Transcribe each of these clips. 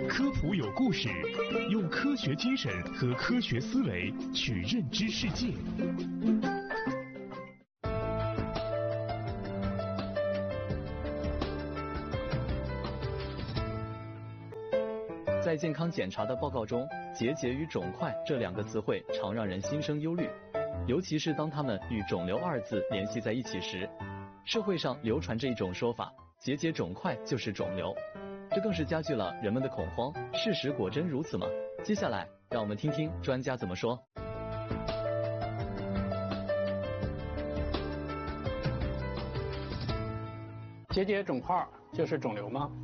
科普有故事，用科学精神和科学思维去认知世界。 在健康检查的报告中，结节与肿块这两个词汇常让人心生忧虑，尤其是当它们与肿瘤二字联系在一起时。社会上流传着一种说法，结节肿块就是肿瘤，这更是加剧了人们的恐慌。事实果真如此吗？接下来让我们听听专家怎么说。 结节肿块就是肿瘤吗？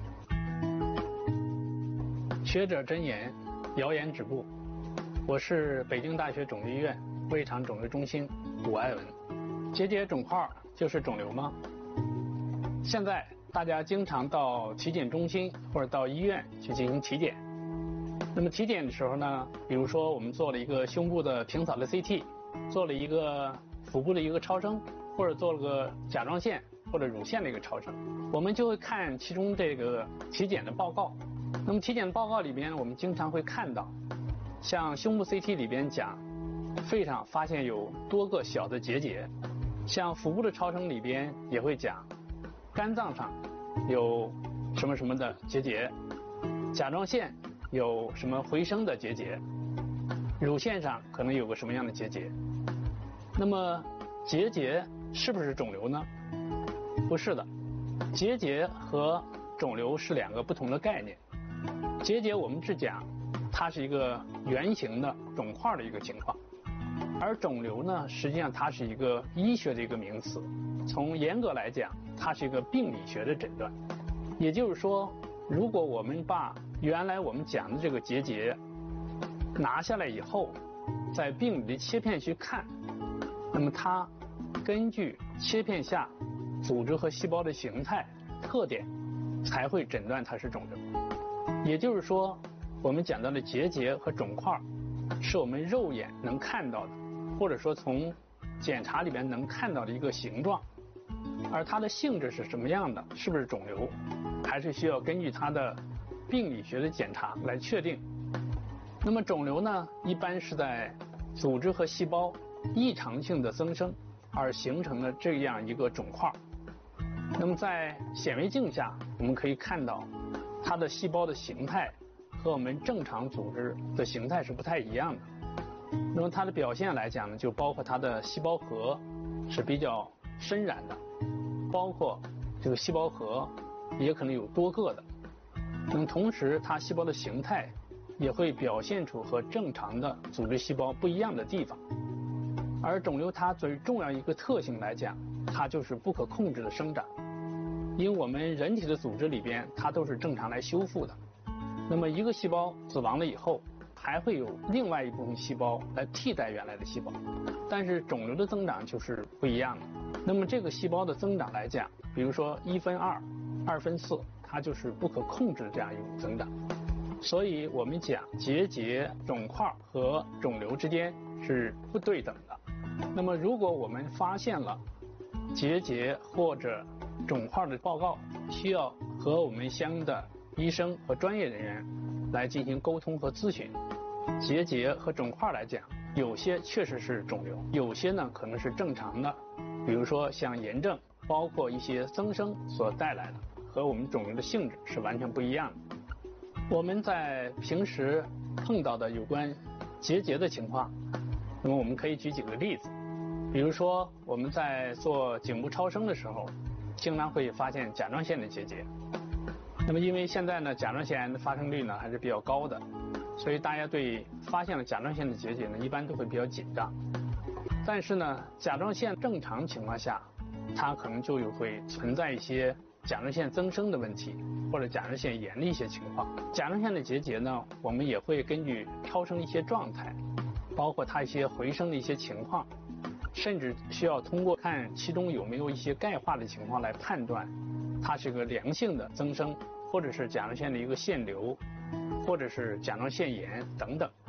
学者真言，谣言止步。我是北京大学肿瘤医院胃肠肿瘤中心伍爱文。结节肿块就是肿瘤吗？现在大家经常到体检中心或者到医院去进行体检。那么体检的时候呢，比如说我们做了一个胸部的平扫的 CT， 做了一个腹部的一个超声，或者做了个甲状腺或者乳腺的一个超声，我们就会看其中这个体检的报告。那么体检报告里边，我们经常会看到，像胸部 CT 里边讲，肺上发现有多个小的结节，像腹部的超声里边也会讲，肝脏上有什么什么的结节，甲状腺有什么回声的结节，乳腺上可能有个什么样的结节。那么结节是不是肿瘤呢？不是的，结节和肿瘤是两个不同的概念。结节我们是讲它是一个圆形的肿块的一个情况，而肿瘤呢，实际上它是一个医学的一个名词，从严格来讲，它是一个病理学的诊断。也就是说，如果我们把原来我们讲的这个结节拿下来以后，在病理的切片去看，那么它根据切片下组织和细胞的形态特点，才会诊断它是肿瘤。也就是说，我们讲到的结节和肿块是我们肉眼能看到的，或者说从检查里面能看到的一个形状，而它的性质是什么样的，是不是肿瘤，还是需要根据它的病理学的检查来确定。那么肿瘤呢，一般是在组织和细胞异常性的增生而形成的这样一个肿块。那么在显微镜下，我们可以看到它的细胞的形态和我们正常组织的形态是不太一样的。那么它的表现来讲呢，就包括它的细胞核是比较深染的，包括这个细胞核也可能有多个的。那么同时它细胞的形态也会表现出和正常的组织细胞不一样的地方。而肿瘤它最重要一个特性来讲，它就是不可控制的生长。因为我们人体的组织里边，它都是正常来修复的。那么一个细胞死亡了以后，还会有另外一部分细胞来替代原来的细胞。但是肿瘤的增长就是不一样的。那么这个细胞的增长来讲，比如说1分2、2分4，它就是不可控制的这样一种增长。所以我们讲结节、肿块和肿瘤之间是不对等的。那么如果我们发现了结节或者肿块的报告，需要和我们相应的医生和专业人员来进行沟通和咨询。结节和肿块来讲，有些确实是肿瘤，有些呢可能是正常的，比如说像炎症，包括一些增生所带来的，和我们肿瘤的性质是完全不一样的。我们在平时碰到的有关结节的情况，那么我们可以举几个例子。比如说我们在做颈部超声的时候，经常会发现甲状腺的结节。那么因为现在呢，甲状腺癌的发生率呢还是比较高的，所以大家对发现了甲状腺的结节呢，一般都会比较紧张。但是呢，甲状腺正常情况下，它可能就会存在一些甲状腺增生的问题，或者甲状腺炎的一些情况。甲状腺的结节呢，我们也会根据超声一些状态，包括它一些回声的一些情况，甚至需要通过看其中有没有一些钙化的情况来判断它是个良性的增生，或者是甲状腺的一个腺瘤，或者是甲状腺炎等等。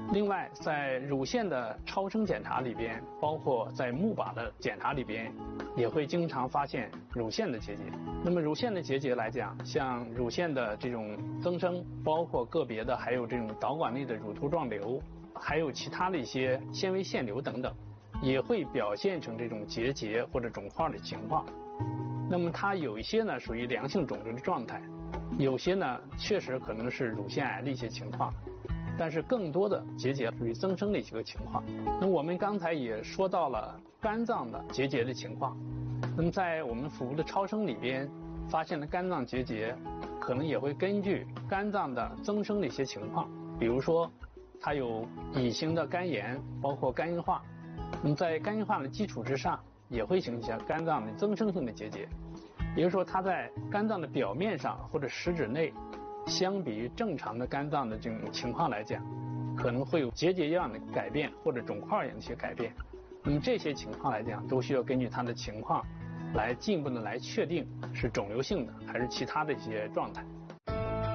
另外，在乳腺的超声检查里边，包括在钼靶的检查里边，也会经常发现乳腺的结节。那么乳腺的结节来讲，像乳腺的这种增生，包括个别的还有这种导管内的乳头状瘤，还有其他的一些纤维腺瘤等等，也会表现成这种结节或者肿块的情况。那么它有一些呢属于良性肿瘤的状态，有些呢确实可能是乳腺癌的一些情况。但是更多的结节属于增生的一个情况。那我们刚才也说到了肝脏的结节的情况。那么在我们腹部的超声里边发现的肝脏结节，可能也会根据肝脏的增生的一些情况，比如说它有乙型的肝炎，包括肝硬化。那么在肝硬化的基础之上，也会形成肝脏的增生性的结节。也就是说，它在肝脏的表面上或者实质内，相比于正常的肝脏的这种情况来讲，可能会有结节样的改变或者肿块样的一些改变。那么这些情况来讲，都需要根据它的情况来进一步的来确定是肿瘤性的还是其他的一些状态。